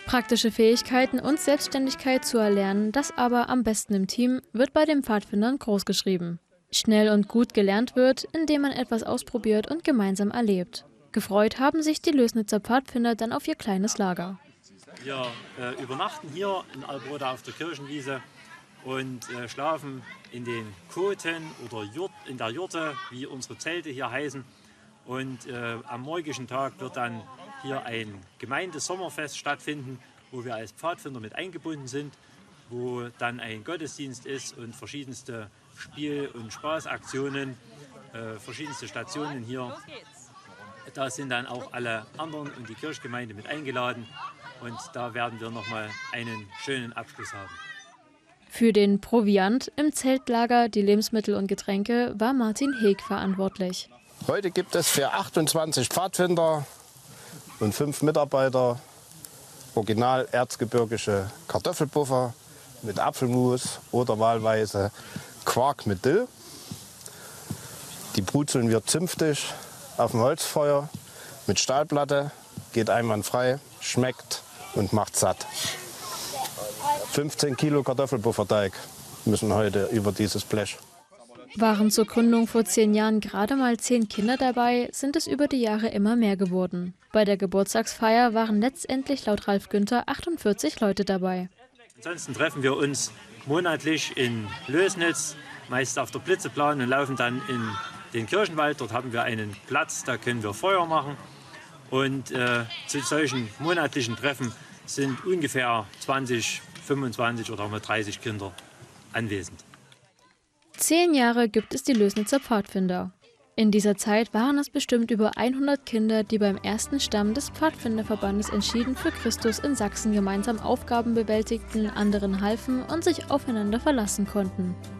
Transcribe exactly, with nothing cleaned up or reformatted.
Praktische Fähigkeiten und Selbstständigkeit zu erlernen, das aber am besten im Team, wird bei den Pfadfindern großgeschrieben. Schnell und gut gelernt wird, indem man etwas ausprobiert und gemeinsam erlebt. Gefreut haben sich die Lößnitzer Pfadfinder dann auf ihr kleines Lager. Wir äh, übernachten hier in Albrode auf der Kirchenwiese und äh, schlafen in den Koten oder Jurt, in der Jurte, wie unsere Zelte hier heißen. Und äh, am morgigen Tag wird dann hier ein Gemeindesommerfest stattfinden, wo wir als Pfadfinder mit eingebunden sind, wo dann ein Gottesdienst ist und verschiedenste Spiel- und Spaßaktionen, äh, verschiedenste Stationen hier. Da sind dann auch alle anderen und die Kirchgemeinde mit eingeladen und da werden wir nochmal einen schönen Abschluss haben. Für den Proviant im Zeltlager, die Lebensmittel und Getränke, war Martin Heeg verantwortlich. Heute gibt es für achtundzwanzig Pfadfinder und fünf Mitarbeiter original erzgebirgische Kartoffelpuffer mit Apfelmus oder wahlweise Quark mit Dill. Die brutzeln wir zünftig auf dem Holzfeuer mit Stahlplatte, geht einwandfrei, schmeckt und macht satt. fünfzehn Kilo Kartoffelpufferteig müssen heute über dieses Blech. Waren zur Gründung vor zehn Jahren gerade mal zehn Kinder dabei, sind es über die Jahre immer mehr geworden. Bei der Geburtstagsfeier waren letztendlich laut Ralf Günther achtundvierzig Leute dabei. Ansonsten treffen wir uns monatlich in Lößnitz, meist auf der Blitzeplan, und laufen dann in den Kirchenwald. Dort haben wir einen Platz, da können wir Feuer machen. Und äh, zu solchen monatlichen Treffen sind ungefähr zwanzig, fünfundzwanzig oder auch mal dreißig Kinder anwesend. Zehn Jahre gibt es die Lößnitzer Pfadfinder. In dieser Zeit waren es bestimmt über hundert Kinder, die beim ersten Stamm des Pfadfinderverbandes entschieden für Christus in Sachsen gemeinsam Aufgaben bewältigten, anderen halfen und sich aufeinander verlassen konnten.